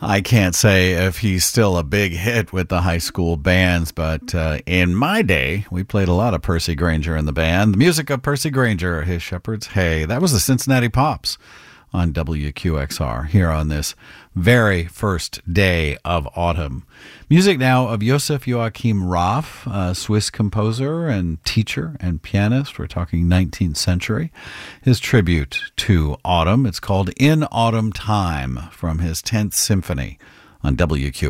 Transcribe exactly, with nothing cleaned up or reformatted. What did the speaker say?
I can't say if he's still a big hit with the high school bands, but uh, in my day, we played a lot of Percy Grainger in the band. The music of Percy Grainger, his Shepherd's Hay. That was the Cincinnati Pops on W Q X R here on this very first day of autumn. Music now of Josef Joachim Raff, a Swiss composer and teacher and pianist. We're talking nineteenth century. His tribute to autumn. It's called In Autumn Time from his tenth Symphony on W Q